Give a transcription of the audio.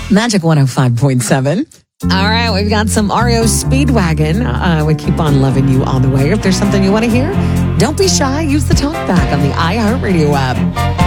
Magic 105.7. All right, we've got some REO Speedwagon. We keep on loving you on the way. If there's something you want to hear, don't be shy. Use the talkback on the iHeartRadio app.